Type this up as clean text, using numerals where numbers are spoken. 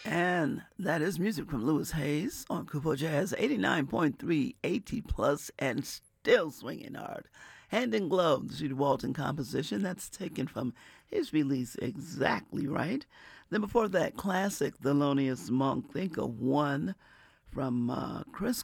And that is music from Louis Hayes on Kupo Jazz 89.3 AT plus and still swinging hard. Hand in Glove, the Judy Walton composition that's taken from his release Exactly Right. Then before that, classic Thelonious Monk, Think of One from Chris